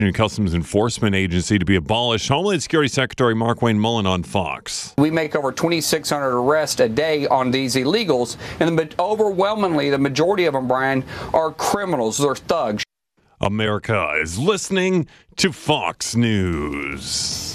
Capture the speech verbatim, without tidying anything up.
Customs Enforcement Agency to be abolished. Homeland Security Secretary Markwayne Mullin on Fox. We make over twenty-six hundred arrests a day on these illegals, and the, overwhelmingly, the majority of them, Brian, are criminals. They're thugs. America is listening to Fox News.